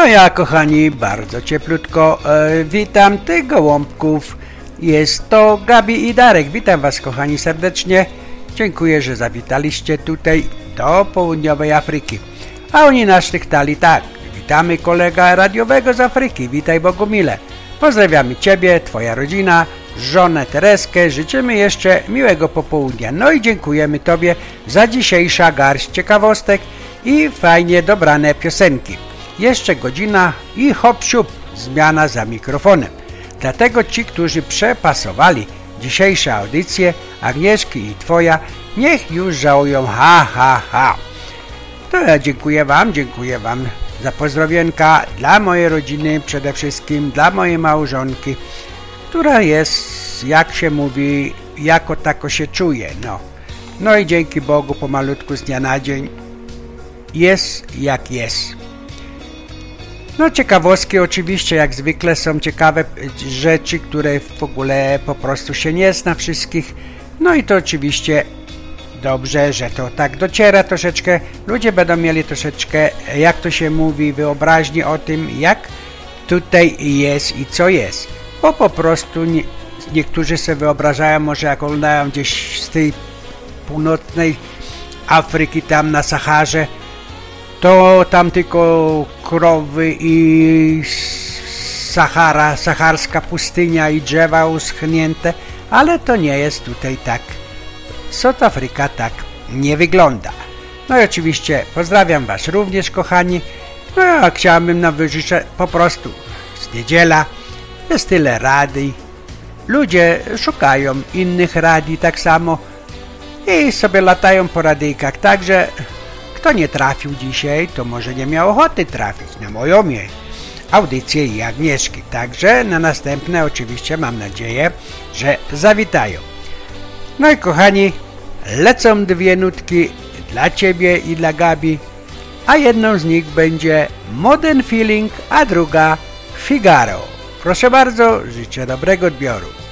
No ja, kochani, bardzo cieplutko witam tych gołąbków. Jest to Gabi i Darek. Witam was, kochani, serdecznie. Dziękuję, że zawitaliście tutaj do południowej Afryki. A oni nas sztychtali tak. Witamy kolega radiowego z Afryki. Witaj, Bogumile. Pozdrawiamy ciebie, twoja rodzina, żonę Tereskę. Życzymy jeszcze miłego popołudnia. No i dziękujemy tobie za dzisiejsza garść ciekawostek i fajnie dobrane piosenki. Jeszcze godzina i hop siup, zmiana za mikrofonem. Dlatego ci, którzy przepasowali dzisiejsze audycje, Agnieszki i twoja, niech już żałują, ha, ha, ha. To ja dziękuję wam za pozdrowienka dla mojej rodziny, przede wszystkim dla mojej małżonki, która jest, jak się mówi, jako tako się czuje, no i dzięki Bogu pomalutku z dnia na dzień jest jak jest. No ciekawostki oczywiście, jak zwykle są ciekawe rzeczy, które w ogóle po prostu się nie zna wszystkich. No i to oczywiście dobrze, że to tak dociera troszeczkę. Ludzie będą mieli troszeczkę, jak to się mówi, wyobraźni o tym, jak tutaj jest i co jest. Bo po prostu niektórzy sobie wyobrażają, może jak oglądają gdzieś z tej północnej Afryki, tam na Saharze, to tam tylko krowy i saharska pustynia i drzewa uschnięte, ale to nie jest tutaj tak. South Africa tak nie wygląda. No i oczywiście pozdrawiam was również, kochani. No ja chciałbym nam wyżyczyć po prostu z niedziela, jest tyle radii. Ludzie szukają innych radii tak samo i sobie latają po radyjkach, także kto nie trafił dzisiaj, to może nie miał ochoty trafić na moją audycję i Agnieszki. Także na następne oczywiście mam nadzieję, że zawitają. No i kochani, lecą dwie nutki dla ciebie i dla Gabi, a jedną z nich będzie Modern Feeling, a druga Figaro. Proszę bardzo, życzę dobrego odbioru.